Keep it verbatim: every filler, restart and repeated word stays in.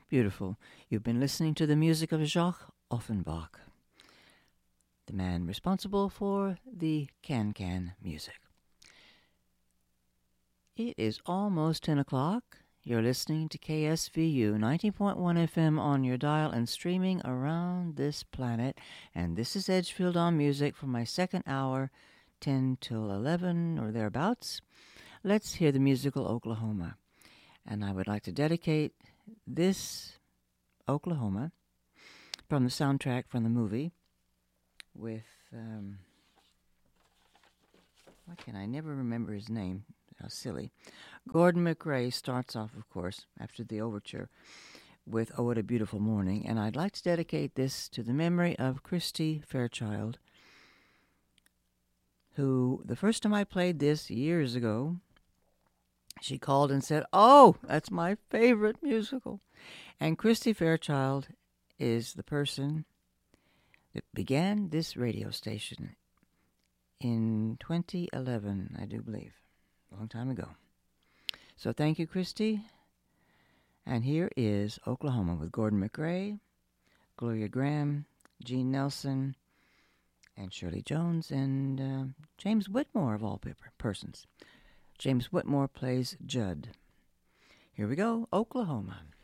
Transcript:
Beautiful. You've been listening to the music of Jacques Offenbach, the man responsible for the can-can music. It is almost ten o'clock. You're listening to K S V U ninety point one F M on your dial and streaming around this planet. And this is Edgefield on Music for my second hour, ten till eleven or thereabouts. Let's hear the musical Oklahoma. And I would like to dedicate this Oklahoma from the soundtrack from the movie with, um, why can I never remember his name? How silly. Gordon MacRae starts off, of course, after the overture with Oh, What a Beautiful Morning. And I'd like to dedicate this to the memory of Christy Fairchild, who, the first time I played this years ago, she called and said, "Oh, that's my favorite musical." And Christy Fairchild is the person that began this radio station in twenty eleven, I do believe, a long time ago. So thank you, Christy. And here is Oklahoma with Gordon MacRae, Gloria Grahame, Gene Nelson, and Shirley Jones, and uh, James Whitmore, of all persons. James Whitmore plays Judd. Here we go, Oklahoma.